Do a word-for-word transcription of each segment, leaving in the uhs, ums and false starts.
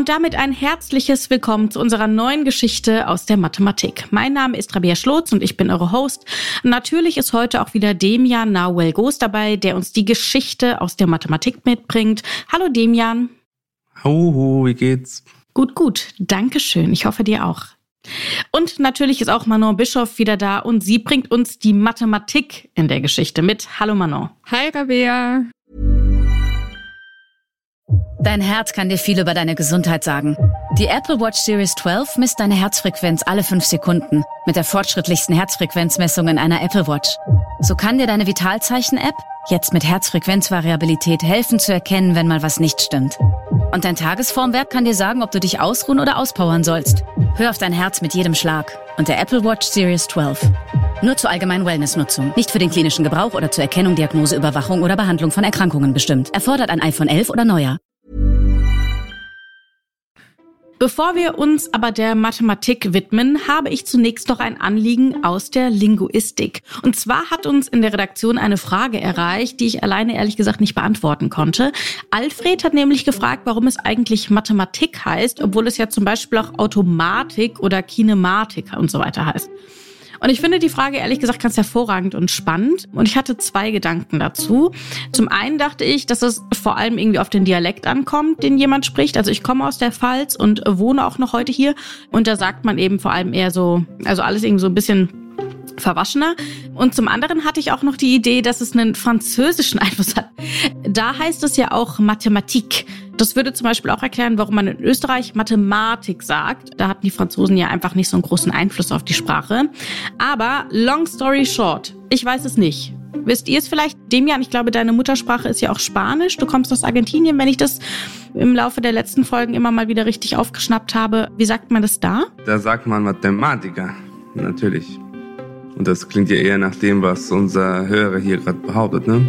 Und damit ein herzliches Willkommen zu unserer neuen Geschichte aus der Mathematik. Mein Name ist Rabea Schlotz und ich bin eure Host. Natürlich ist heute auch wieder Demian Nahuel-Goos dabei, der uns die Geschichte aus der Mathematik mitbringt. Hallo Demian. Hallo, wie geht's? Gut, gut. Dankeschön. Ich hoffe dir auch. Und natürlich ist auch Manon Bischoff wieder da und sie bringt uns die Mathematik in der Geschichte mit. Hallo Manon. Hi Rabea. Dein Herz kann dir viel über deine Gesundheit sagen. Die Apple Watch Series zwölf misst deine Herzfrequenz alle fünf Sekunden mit der fortschrittlichsten Herzfrequenzmessung in einer Apple Watch. So kann dir deine Vitalzeichen-App jetzt mit Herzfrequenzvariabilität helfen zu erkennen, wenn mal was nicht stimmt. Und dein Tagesformwert kann dir sagen, ob du dich ausruhen oder auspowern sollst. Hör auf dein Herz mit jedem Schlag und der Apple Watch Series zwölf. Nur zur allgemeinen Wellnessnutzung, nicht für den klinischen Gebrauch oder zur Erkennung, Diagnose, Überwachung oder Behandlung von Erkrankungen bestimmt. Erfordert ein iPhone elf oder neuer. Bevor wir uns aber der Mathematik widmen, habe ich zunächst noch ein Anliegen aus der Linguistik. Und zwar hat uns in der Redaktion eine Frage erreicht, die ich alleine ehrlich gesagt nicht beantworten konnte. Alfred hat nämlich gefragt, warum es eigentlich Mathematik heißt, obwohl es ja zum Beispiel auch Automatik oder Kinematik und so weiter heißt. Und ich finde die Frage ehrlich gesagt ganz hervorragend und spannend. Und ich hatte zwei Gedanken dazu. Zum einen dachte ich, dass es vor allem irgendwie auf den Dialekt ankommt, den jemand spricht. Also ich komme aus der Pfalz und wohne auch noch heute hier. Und da sagt man eben vor allem eher so, also alles irgendwie so ein bisschen verwaschener. Und zum anderen hatte ich auch noch die Idee, dass es einen französischen Einfluss hat. Da heißt es ja auch Mathematik. Das würde zum Beispiel auch erklären, warum man in Österreich Mathematik sagt. Da hatten die Franzosen ja einfach nicht so einen großen Einfluss auf die Sprache. Aber long story short, ich weiß es nicht. Wisst ihr es vielleicht? Demian, ich glaube, deine Muttersprache ist ja auch Spanisch. Du kommst aus Argentinien, wenn ich das im Laufe der letzten Folgen immer mal wieder richtig aufgeschnappt habe. Wie sagt man das da? Da sagt man Mathematiker, natürlich. Und das klingt ja eher nach dem, was unser Hörer hier gerade behauptet, ne?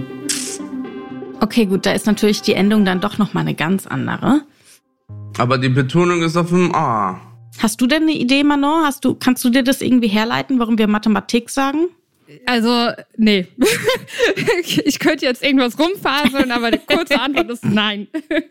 Okay, gut, da ist natürlich die Endung dann doch nochmal eine ganz andere. Aber die Betonung ist auf dem A. Hast du denn eine Idee, Manon? Hast du, kannst du dir das irgendwie herleiten, warum wir Mathematik sagen? Also, nee. Ich könnte jetzt irgendwas rumfaseln, aber die kurze Antwort ist nein.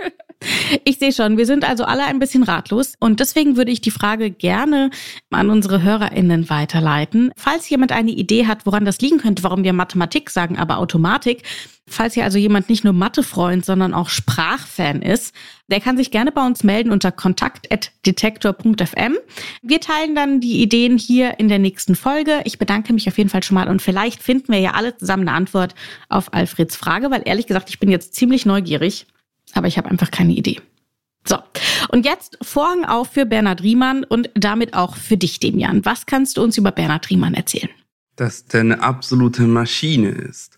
Ich sehe schon, wir sind also alle ein bisschen ratlos und deswegen würde ich die Frage gerne an unsere HörerInnen weiterleiten. Falls jemand eine Idee hat, woran das liegen könnte, warum wir Mathematik sagen, aber Automatik, falls hier also jemand nicht nur Mathe-Freund, sondern auch Sprachfan ist, der kann sich gerne bei uns melden unter kontakt at detektor punkt f m. Wir teilen dann die Ideen hier in der nächsten Folge. Ich bedanke mich auf jeden Fall schon mal und vielleicht finden wir ja alle zusammen eine Antwort auf Alfreds Frage, weil ehrlich gesagt, ich bin jetzt ziemlich neugierig, aber ich habe einfach keine Idee. So, und jetzt Vorhang auf für Bernhard Riemann und damit auch für dich, Demian. Was kannst du uns über Bernhard Riemann erzählen? Dass der eine absolute Maschine ist.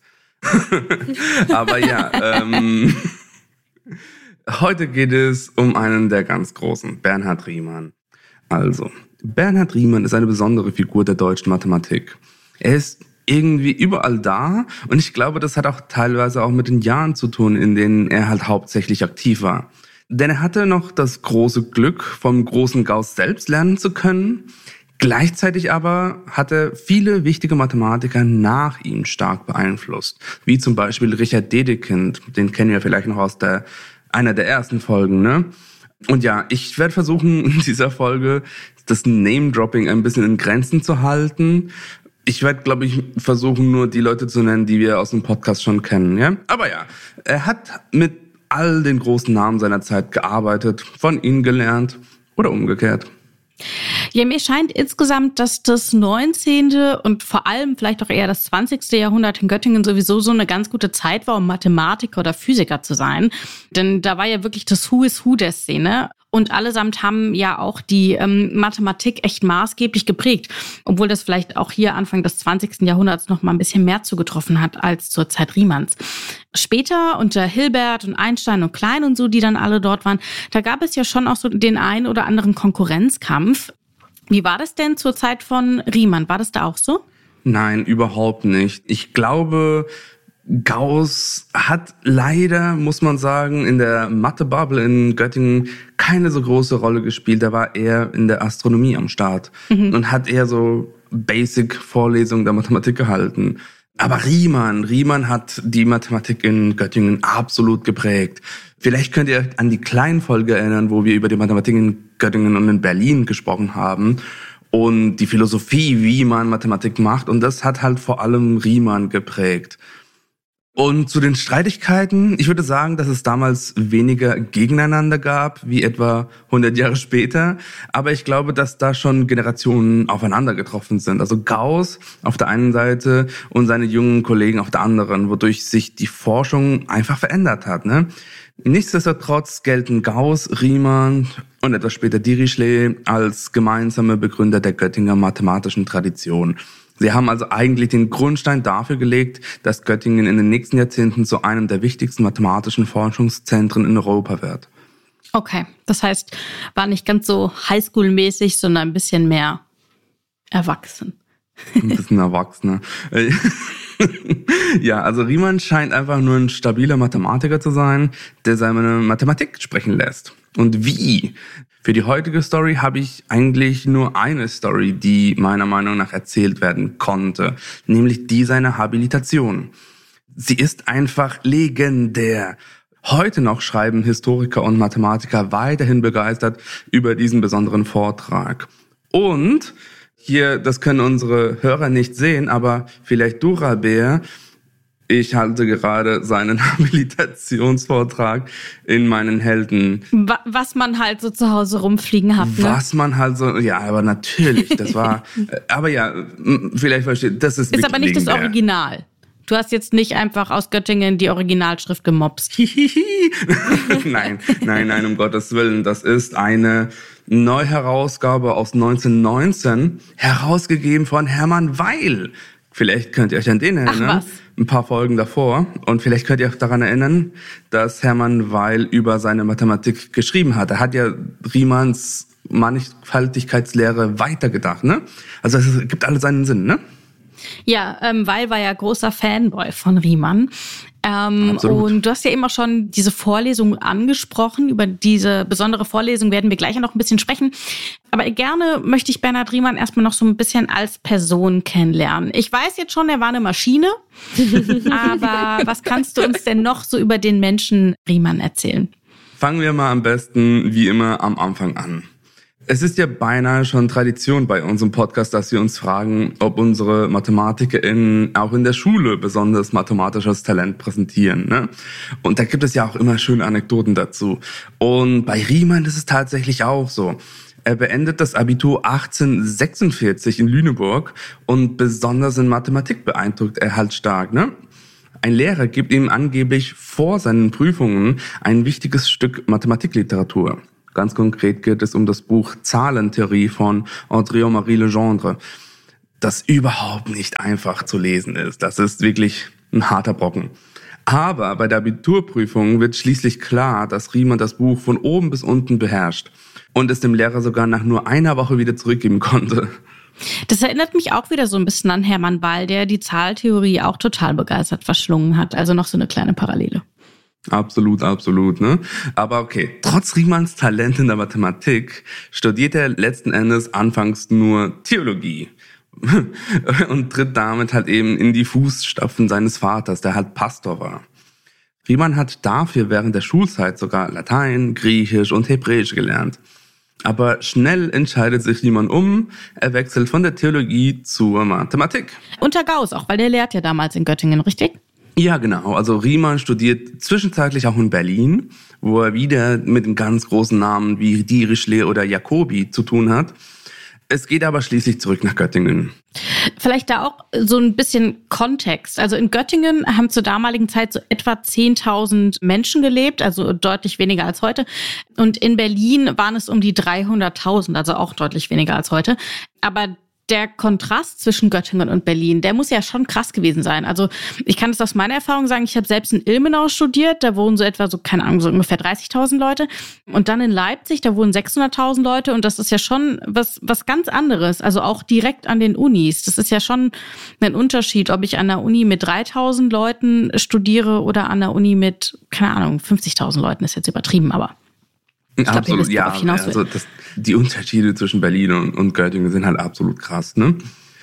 Aber ja, ähm, heute geht es um einen der ganz Großen, Bernhard Riemann. Also, Bernhard Riemann ist eine besondere Figur der deutschen Mathematik. Er ist irgendwie überall da und ich glaube, das hat auch teilweise auch mit den Jahren zu tun, in denen er halt hauptsächlich aktiv war. Denn er hatte noch das große Glück, vom großen Gauß selbst lernen zu können. Gleichzeitig aber hat er viele wichtige Mathematiker nach ihm stark beeinflusst, wie zum Beispiel Richard Dedekind, den kennen wir vielleicht noch aus der einer der ersten Folgen, ne? Und ja, ich werde versuchen, in dieser Folge das Name-Dropping ein bisschen in Grenzen zu halten. Ich werde, glaube ich, versuchen, nur die Leute zu nennen, die wir aus dem Podcast schon kennen, ja? Aber ja, er hat mit all den großen Namen seiner Zeit gearbeitet, von ihnen gelernt oder umgekehrt. Ja, mir scheint insgesamt, dass das neunzehnte und vor allem vielleicht auch eher das zwanzigste Jahrhundert in Göttingen sowieso so eine ganz gute Zeit war, um Mathematiker oder Physiker zu sein. Denn da war ja wirklich das Who is Who der Szene. Und allesamt haben ja auch die ähm, Mathematik echt maßgeblich geprägt. Obwohl das vielleicht auch hier Anfang des zwanzigsten Jahrhunderts noch mal ein bisschen mehr zugetroffen hat als zur Zeit Riemanns. Später unter Hilbert und Einstein und Klein und so, die dann alle dort waren, da gab es ja schon auch so den einen oder anderen Konkurrenzkampf. Wie war das denn zur Zeit von Riemann? War das da auch so? Nein, überhaupt nicht. Ich glaube, Gauß hat leider, muss man sagen, in der Mathe-Bubble in Göttingen keine so große Rolle gespielt. Da war er in der Astronomie am Start mhm. und hat eher so Basic-Vorlesungen der Mathematik gehalten. Aber Riemann, Riemann hat die Mathematik in Göttingen absolut geprägt. Vielleicht könnt ihr euch an die kleinen Folge erinnern, wo wir über die Mathematik in Göttingen und in Berlin gesprochen haben und die Philosophie, wie man Mathematik macht. Und das hat halt vor allem Riemann geprägt. Und zu den Streitigkeiten, ich würde sagen, dass es damals weniger gegeneinander gab, wie etwa hundert Jahre später. Aber ich glaube, dass da schon Generationen aufeinander getroffen sind. Also Gauss auf der einen Seite und seine jungen Kollegen auf der anderen, wodurch sich die Forschung einfach verändert hat, ne? Nichtsdestotrotz gelten Gauss, Riemann und etwas später Dirichlet als gemeinsame Begründer der Göttinger mathematischen Tradition. Sie haben also eigentlich den Grundstein dafür gelegt, dass Göttingen in den nächsten Jahrzehnten zu einem der wichtigsten mathematischen Forschungszentren in Europa wird. Okay, das heißt, war nicht ganz so Highschool-mäßig, sondern ein bisschen mehr erwachsen. Ein bisschen erwachsener. Ja, also Riemann scheint einfach nur ein stabiler Mathematiker zu sein, der seine Mathematik sprechen lässt. Und wie? Für die heutige Story habe ich eigentlich nur eine Story, die meiner Meinung nach erzählt werden konnte, nämlich die seiner Habilitation. Sie ist einfach legendär. Heute noch schreiben Historiker und Mathematiker weiterhin begeistert über diesen besonderen Vortrag. Und hier, das können unsere Hörer nicht sehen, aber vielleicht du, Rabea, ich halte gerade seinen Habilitationsvortrag in meinen Händen. Was man halt so zu Hause rumfliegen hat, ne? Was man halt so, ja, aber natürlich, das war, aber ja, vielleicht versteht, das ist Ist aber nicht legendär. Das Original. Du hast jetzt nicht einfach aus Göttingen die Originalschrift gemobst. Nein, nein, nein, um Gottes Willen. Das ist eine Neuherausgabe aus neunzehnhundertneunzehn, herausgegeben von Hermann Weil. Vielleicht könnt ihr euch an den erinnern. Ach, was? Ein paar Folgen davor. Und vielleicht könnt ihr euch daran erinnern, dass Hermann Weil über seine Mathematik geschrieben hat. Er hat ja Riemanns Mannigfaltigkeitslehre weitergedacht, ne? Also es gibt alles einen Sinn, ne? Ja, ähm, Weil war ja großer Fanboy von Riemann. Ähm, und du hast ja immer schon diese Vorlesung angesprochen. Über diese besondere Vorlesung werden wir gleich noch ein bisschen sprechen. Aber gerne möchte ich Bernhard Riemann erstmal noch so ein bisschen als Person kennenlernen. Ich weiß jetzt schon, er war eine Maschine. Aber was kannst du uns denn noch so über den Menschen Riemann erzählen? Fangen wir mal am besten wie immer am Anfang an. Es ist ja beinahe schon Tradition bei unserem Podcast, dass wir uns fragen, ob unsere MathematikerInnen auch in der Schule besonders mathematisches Talent präsentieren, ne? Und da gibt es ja auch immer schöne Anekdoten dazu. Und bei Riemann ist es tatsächlich auch so. Er beendet das Abitur achtzehnhundertsechsundvierzig in Lüneburg und besonders in Mathematik beeindruckt er halt stark, ne? Ein Lehrer gibt ihm angeblich vor seinen Prüfungen ein wichtiges Stück Mathematikliteratur. Ganz konkret geht es um das Buch Zahlentheorie von André-Marie Legendre, das überhaupt nicht einfach zu lesen ist. Das ist wirklich ein harter Brocken. Aber bei der Abiturprüfung wird schließlich klar, dass Riemann das Buch von oben bis unten beherrscht und es dem Lehrer sogar nach nur einer Woche wieder zurückgeben konnte. Das erinnert mich auch wieder so ein bisschen an Hermann Weil, der die Zahltheorie auch total begeistert verschlungen hat. Also noch so eine kleine Parallele. Absolut, absolut, ne? Aber okay, trotz Riemanns Talent in der Mathematik studiert er letzten Endes anfangs nur Theologie und tritt damit halt eben in die Fußstapfen seines Vaters, der halt Pastor war. Riemann hat dafür während der Schulzeit sogar Latein, Griechisch und Hebräisch gelernt. Aber schnell entscheidet sich Riemann um, er wechselt von der Theologie zur Mathematik. Unter Gauss auch, weil der lehrt ja damals in Göttingen, richtig? Ja, genau. Also Riemann studiert zwischenzeitlich auch in Berlin, wo er wieder mit den ganz großen Namen wie Dirichlet oder Jacobi zu tun hat. Es geht aber schließlich zurück nach Göttingen. Vielleicht da auch so ein bisschen Kontext. Also in Göttingen haben zur damaligen Zeit so etwa zehntausend Menschen gelebt, also deutlich weniger als heute. Und in Berlin waren es um die dreihunderttausend, also auch deutlich weniger als heute. Aber der Kontrast zwischen Göttingen und Berlin, der muss ja schon krass gewesen sein. Also ich kann es aus meiner Erfahrung sagen, ich habe selbst in Ilmenau studiert, da wohnen so etwa so, keine Ahnung, so ungefähr dreißigtausend Leute. Und dann in Leipzig, da wohnen sechshunderttausend Leute und das ist ja schon was was ganz anderes. Also auch direkt an den Unis. Das ist ja schon ein Unterschied, ob ich an der Uni mit dreitausend Leuten studiere oder an der Uni mit, keine Ahnung, fünfzigtausend Leuten, ist jetzt übertrieben, aber ich glaub, absolut, ja. Also das, die Unterschiede zwischen Berlin und, und Göttingen sind halt absolut krass, ne?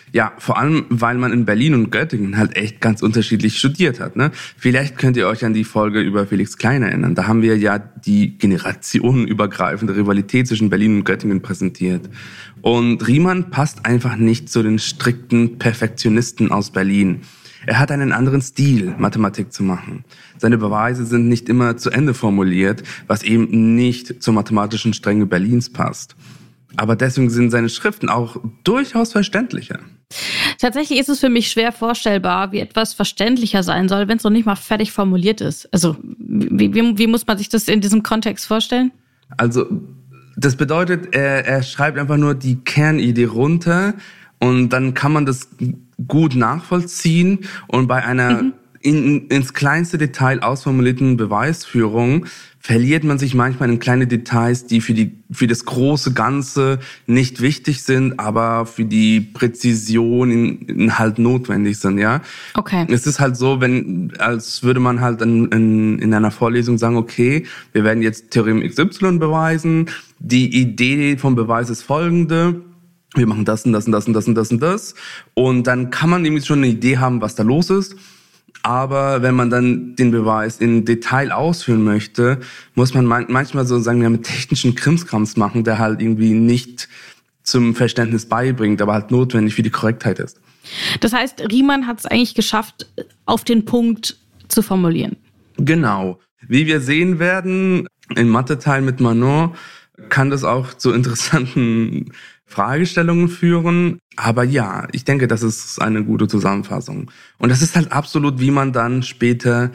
Ja, vor allem, weil man in Berlin und Göttingen halt echt ganz unterschiedlich studiert hat, ne? Vielleicht könnt ihr euch an die Folge über Felix Klein erinnern. Da haben wir ja die generationenübergreifende Rivalität zwischen Berlin und Göttingen präsentiert. Und Riemann passt einfach nicht zu den strikten Perfektionisten aus Berlin. Er hat einen anderen Stil, Mathematik zu machen. Seine Beweise sind nicht immer zu Ende formuliert, was eben nicht zur mathematischen Strenge Berlins passt. Aber deswegen sind seine Schriften auch durchaus verständlicher. Tatsächlich ist es für mich schwer vorstellbar, wie etwas verständlicher sein soll, wenn es noch nicht mal fertig formuliert ist. Also wie, wie, wie muss man sich das in diesem Kontext vorstellen? Also das bedeutet, er, er schreibt einfach nur die Kernidee runter und dann kann man das gut nachvollziehen. Und bei einer mhm. in, ins kleinste Detail ausformulierten Beweisführung verliert man sich manchmal in kleine Details, die für die für das große Ganze nicht wichtig sind, aber für die Präzision in, in halt notwendig sind, ja. Okay. Es ist halt so, wenn als würde man halt in, in, in einer Vorlesung sagen, okay, wir werden jetzt Theorem X Y beweisen. Die Idee vom Beweis ist folgende: Wir machen das und das und das und das und das und das. Und dann kann man irgendwie schon eine Idee haben, was da los ist. Aber wenn man dann den Beweis in Detail ausführen möchte, muss man manchmal so sagen, ja, mit technischen Krimskrams machen, der halt irgendwie nicht zum Verständnis beibringt, aber halt notwendig für die Korrektheit ist. Das heißt, Riemann hat es eigentlich geschafft, auf den Punkt zu formulieren. Genau. Wie wir sehen werden, im Mathe-Teil mit Manon kann das auch zu interessanten Fragestellungen führen. Aber ja, ich denke, das ist eine gute Zusammenfassung. Und das ist halt absolut, wie man dann später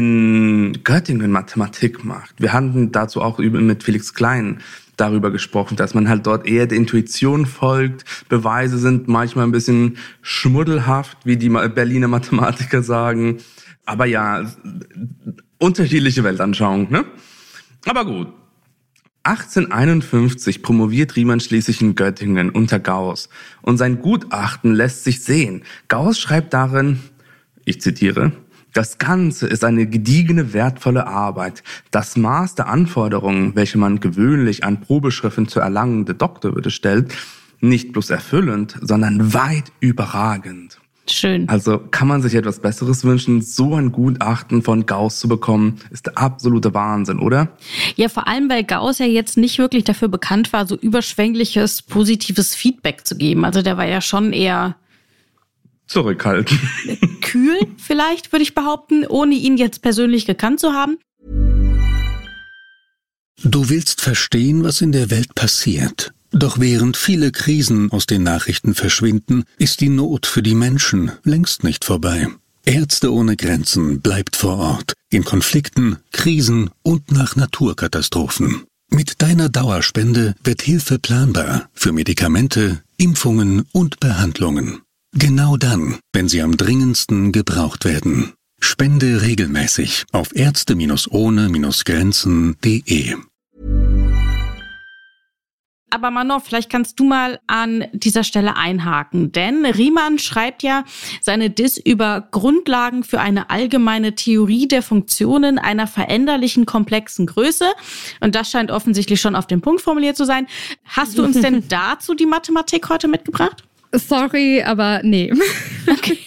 in Göttingen Mathematik macht. Wir hatten dazu auch mit Felix Klein darüber gesprochen, dass man halt dort eher der Intuition folgt. Beweise sind manchmal ein bisschen schmuddelhaft, wie die Berliner Mathematiker sagen. Aber ja, unterschiedliche Weltanschauung, ne? Aber gut. achtzehnhunderteinundfünfzig promoviert Riemann schließlich in Göttingen unter Gauß und sein Gutachten lässt sich sehen. Gauß schreibt darin, ich zitiere, das Ganze ist eine gediegene, wertvolle Arbeit. Das Maß der Anforderungen, welche man gewöhnlich an Probeschriften zur erlangende Doktorwürde stellt, nicht bloß erfüllend, sondern weit überragend. Schön. Also kann man sich etwas Besseres wünschen? So ein Gutachten von Gauß zu bekommen, ist der absolute Wahnsinn, oder? Ja, vor allem, weil Gauß ja jetzt nicht wirklich dafür bekannt war, so überschwängliches, positives Feedback zu geben. Also der war ja schon eher zurückhaltend. Kühl vielleicht, würde ich behaupten, ohne ihn jetzt persönlich gekannt zu haben. Du willst verstehen, was in der Welt passiert. Doch während viele Krisen aus den Nachrichten verschwinden, ist die Not für die Menschen längst nicht vorbei. Ärzte ohne Grenzen bleibt vor Ort, in Konflikten, Krisen und nach Naturkatastrophen. Mit deiner Dauerspende wird Hilfe planbar für Medikamente, Impfungen und Behandlungen. Genau dann, wenn sie am dringendsten gebraucht werden. Spende regelmäßig auf ärzte ohne Grenzen punkt de. Aber Manon, vielleicht kannst du mal an dieser Stelle einhaken, denn Riemann schreibt ja seine Diss über Grundlagen für eine allgemeine Theorie der Funktionen einer veränderlichen komplexen Größe. Und das scheint offensichtlich schon auf den Punkt formuliert zu sein. Hast du uns denn dazu die Mathematik heute mitgebracht? Sorry, aber nee. Okay.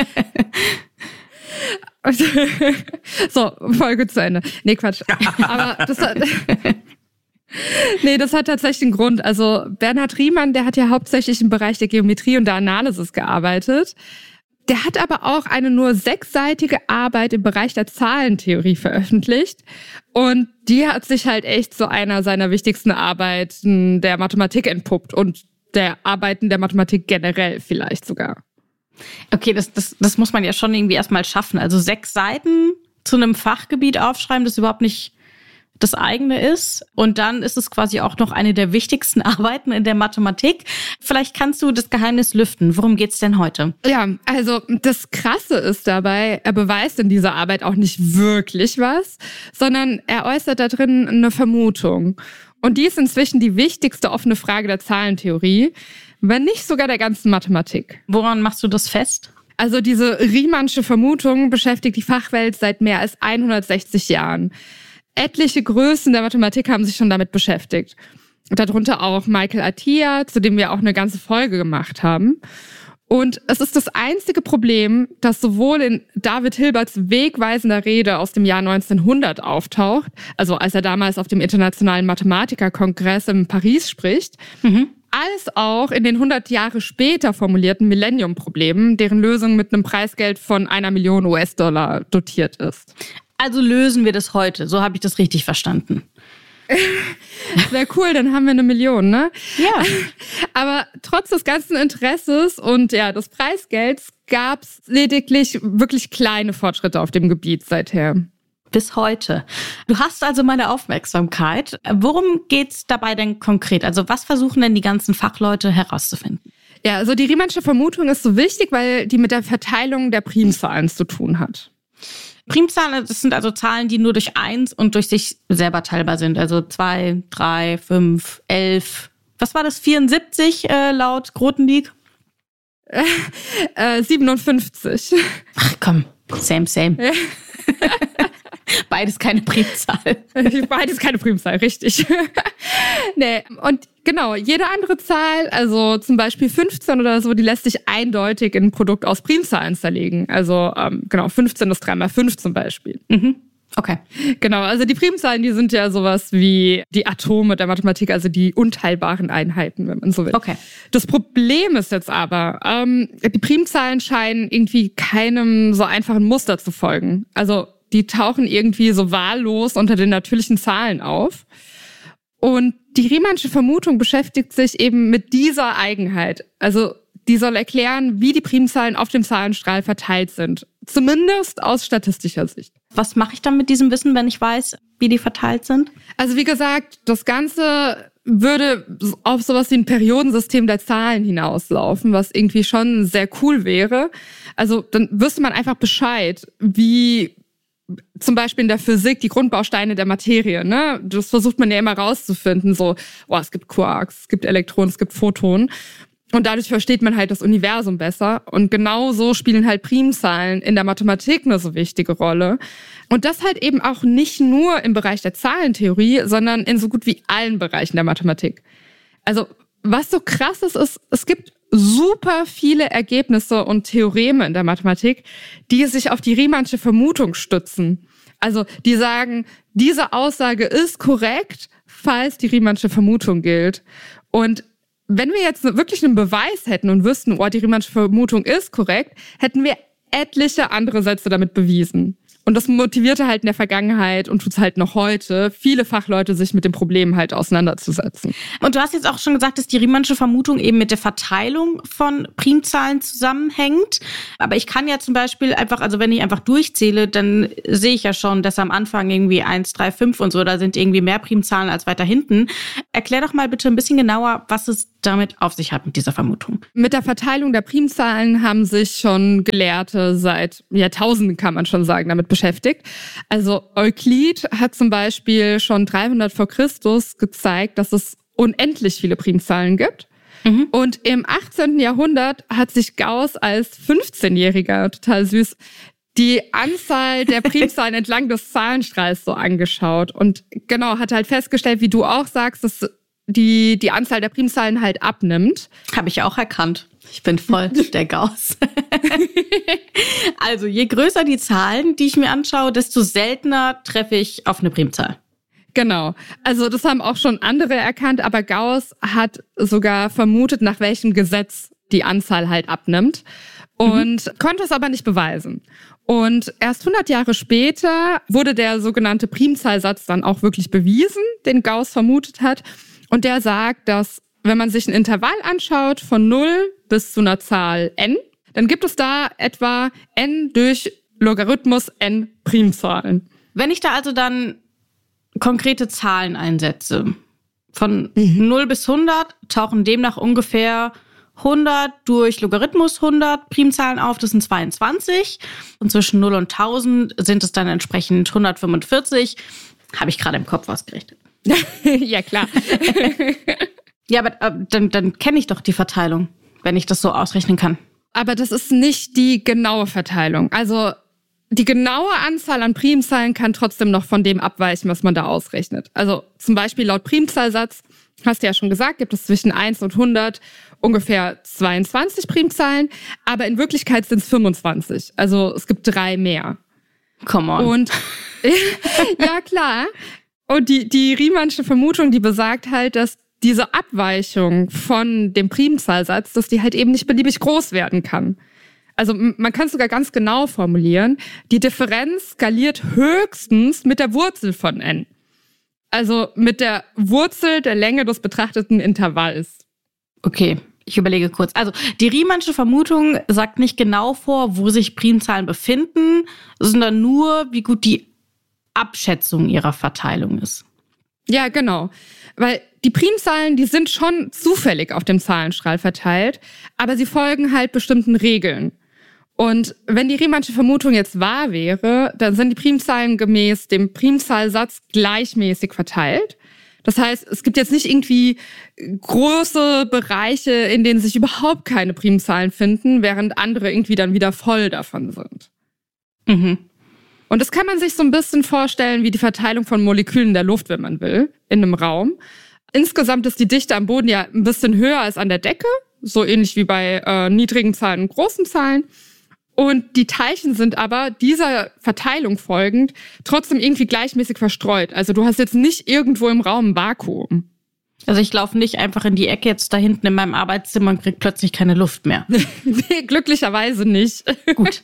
So, Folge zu Ende. Nee, Quatsch. Aber das hat... Nee, das hat tatsächlich einen Grund. Also Bernhard Riemann, der hat ja hauptsächlich im Bereich der Geometrie und der Analysis gearbeitet. Der hat aber auch eine nur sechsseitige Arbeit im Bereich der Zahlentheorie veröffentlicht. Und die hat sich halt echt zu einer seiner wichtigsten Arbeiten der Mathematik entpuppt und der Arbeiten der Mathematik generell vielleicht sogar. Okay, das, das, das muss man ja schon irgendwie erstmal schaffen. Also sechs Seiten zu einem Fachgebiet aufschreiben, das überhaupt nicht das eigene ist. Und dann ist es quasi auch noch eine der wichtigsten Arbeiten in der Mathematik. Vielleicht kannst du das Geheimnis lüften. Worum geht's denn heute? Ja, also das Krasse ist dabei, er beweist in dieser Arbeit auch nicht wirklich was, sondern er äußert da drin eine Vermutung. Und die ist inzwischen die wichtigste offene Frage der Zahlentheorie, wenn nicht sogar der ganzen Mathematik. Woran machst du das fest? Also diese Riemannsche Vermutung beschäftigt die Fachwelt seit mehr als hundertsechzig Jahren. Etliche Größen der Mathematik haben sich schon damit beschäftigt. Darunter auch Michael Atiyah, zu dem wir auch eine ganze Folge gemacht haben. Und es ist das einzige Problem, das sowohl in David Hilberts wegweisender Rede aus dem Jahr neunzehnhundert auftaucht, also als er damals auf dem Internationalen Mathematikerkongress in Paris spricht, mhm. als auch in den hundert Jahre später formulierten Millennium-Problemen, deren Lösung mit einem Preisgeld von einer Million U S-Dollar dotiert ist. Also lösen wir das heute, so habe ich das richtig verstanden. Wäre cool, dann haben wir eine Million, ne? Ja. Aber trotz des ganzen Interesses und ja des Preisgelds gab es lediglich wirklich kleine Fortschritte auf dem Gebiet seither. Bis heute. Du hast also meine Aufmerksamkeit. Worum geht's dabei denn konkret? Also was versuchen denn die ganzen Fachleute herauszufinden? Ja, also die Riemannsche Vermutung ist so wichtig, weil die mit der Verteilung der Primzahlen zu tun hat. Primzahlen, das sind also Zahlen, die nur durch eins und durch sich selber teilbar sind. Also zwei, drei, fünf, elf. Was war das? vierundsiebzig äh, laut Grothendieck? Äh, äh, siebenundfünfzig. Ach komm, same, same. Ja. Beides keine Primzahl. Beides keine Primzahl, richtig. Nee, und genau, jede andere Zahl, also zum Beispiel fünfzehn oder so, die lässt sich eindeutig in ein Produkt aus Primzahlen zerlegen. Also ähm, genau, fünfzehn ist drei mal fünf zum Beispiel. Mhm. Okay. Genau, also die Primzahlen, die sind ja sowas wie die Atome der Mathematik, also die unteilbaren Einheiten, wenn man so will. Okay. Das Problem ist jetzt aber, ähm, die Primzahlen scheinen irgendwie keinem so einfachen Muster zu folgen. Also die tauchen irgendwie so wahllos unter den natürlichen Zahlen auf. Und die Riemannsche Vermutung beschäftigt sich eben mit dieser Eigenheit. Also die soll erklären, wie die Primzahlen auf dem Zahlenstrahl verteilt sind. Zumindest aus statistischer Sicht. Was mache ich dann mit diesem Wissen, wenn ich weiß, wie die verteilt sind? Also wie gesagt, das Ganze würde auf sowas wie ein Periodensystem der Zahlen hinauslaufen, was irgendwie schon sehr cool wäre. Also dann wüsste man einfach Bescheid, wie zum Beispiel in der Physik die Grundbausteine der Materie, ne? Das versucht man ja immer rauszufinden, so, oh, es gibt Quarks, es gibt Elektronen, es gibt Photonen. Und dadurch versteht man halt das Universum besser. Und genau so spielen halt Primzahlen in der Mathematik eine so wichtige Rolle. Und das halt eben auch nicht nur im Bereich der Zahlentheorie, sondern in so gut wie allen Bereichen der Mathematik. Also was so krass ist, ist, es gibt super viele Ergebnisse und Theoreme in der Mathematik, die sich auf die Riemannsche Vermutung stützen. Also die sagen, diese Aussage ist korrekt, falls die Riemannsche Vermutung gilt. Und wenn wir jetzt wirklich einen Beweis hätten und wüssten, oh, die Riemannsche Vermutung ist korrekt, hätten wir etliche andere Sätze damit bewiesen. Und das motivierte halt in der Vergangenheit und tut's halt noch heute, viele Fachleute sich mit dem Problem halt auseinanderzusetzen. Und du hast jetzt auch schon gesagt, dass die Riemannsche Vermutung eben mit der Verteilung von Primzahlen zusammenhängt. Aber ich kann ja zum Beispiel einfach, also wenn ich einfach durchzähle, dann sehe ich ja schon, dass am Anfang irgendwie eins, drei, fünf und so, da sind irgendwie mehr Primzahlen als weiter hinten. Erklär doch mal bitte ein bisschen genauer, was es damit auf sich hat mit dieser Vermutung. Mit der Verteilung der Primzahlen haben sich schon Gelehrte seit Jahrtausenden, kann man schon sagen, damit beschäftigt. Also Euklid hat zum Beispiel schon dreihundert vor Christus gezeigt, dass es unendlich viele Primzahlen gibt. Mhm. Und im achtzehnten Jahrhundert hat sich Gauss als fünfzehnjähriger, total süß, die Anzahl der Primzahlen entlang des Zahlenstrahls so angeschaut. Und genau, hat halt festgestellt, wie du auch sagst, dass die die Anzahl der Primzahlen halt abnimmt. Habe ich auch erkannt. Ich bin voll der Gauss. Also je größer die Zahlen, die ich mir anschaue, desto seltener treffe ich auf eine Primzahl. Genau. Also das haben auch schon andere erkannt, aber Gauss hat sogar vermutet, nach welchem Gesetz die Anzahl halt abnimmt und mhm. konnte es aber nicht beweisen. Und erst hundert Jahre später wurde der sogenannte Primzahlsatz dann auch wirklich bewiesen, den Gauss vermutet hat. Und der sagt, dass wenn man sich ein Intervall anschaut von null bis zu einer Zahl n, dann gibt es da etwa n durch Logarithmus n Primzahlen. Wenn ich da also dann konkrete Zahlen einsetze, von mhm. null bis hundert tauchen demnach ungefähr hundert durch Logarithmus hundert Primzahlen auf, das sind zweiundzwanzig. Und zwischen null und tausend sind es dann entsprechend hundertfünfundvierzig. Habe ich gerade im Kopf ausgerechnet. Ja, klar. Ja, aber äh, dann, dann kenne ich doch die Verteilung, wenn ich das so ausrechnen kann. Aber das ist nicht die genaue Verteilung. Also die genaue Anzahl an Primzahlen kann trotzdem noch von dem abweichen, was man da ausrechnet. Also zum Beispiel laut Primzahlsatz hast du ja schon gesagt, gibt es zwischen eins und hundert ungefähr zweiundzwanzig Primzahlen, aber in Wirklichkeit sind es fünfundzwanzig. Also es gibt drei mehr. Come on. Und ja, klar. Und die, die Riemannsche Vermutung, die besagt halt, dass diese Abweichung von dem Primzahlsatz, dass die halt eben nicht beliebig groß werden kann. Also man kann es sogar ganz genau formulieren. Die Differenz skaliert höchstens mit der Wurzel von n. Also mit der Wurzel der Länge des betrachteten Intervalls. Okay, ich überlege kurz. Also die Riemannsche Vermutung sagt nicht genau vor, wo sich Primzahlen befinden, sondern nur, wie gut die Abschätzung ihrer Verteilung ist. Ja, genau. Weil die Primzahlen, die sind schon zufällig auf dem Zahlenstrahl verteilt, aber sie folgen halt bestimmten Regeln. Und wenn die Riemannsche Vermutung jetzt wahr wäre, dann sind die Primzahlen gemäß dem Primzahlsatz gleichmäßig verteilt. Das heißt, es gibt jetzt nicht irgendwie große Bereiche, in denen sich überhaupt keine Primzahlen finden, während andere irgendwie dann wieder voll davon sind. Mhm. Und das kann man sich so ein bisschen vorstellen wie die Verteilung von Molekülen in der Luft, wenn man will, in einem Raum. Insgesamt ist die Dichte am Boden ja ein bisschen höher als an der Decke, so ähnlich wie bei äh, niedrigen Zahlen und großen Zahlen. Und die Teilchen sind aber dieser Verteilung folgend trotzdem irgendwie gleichmäßig verstreut. Also du hast jetzt nicht irgendwo im Raum ein Vakuum. Also ich laufe nicht einfach in die Ecke jetzt da hinten in meinem Arbeitszimmer und krieg plötzlich keine Luft mehr. Nee, glücklicherweise nicht. Gut.